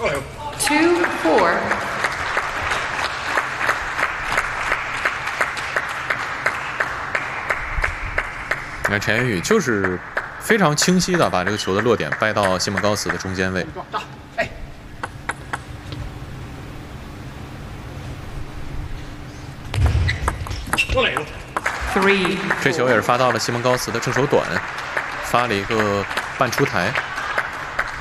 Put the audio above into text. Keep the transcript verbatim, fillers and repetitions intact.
two four。 你看陈妍宇就是非常清晰的把这个球的落点掰到西蒙高斯的中间位。 哎。 Three。 这球也是发到了西蒙高斯的正手短，发了一个半出台。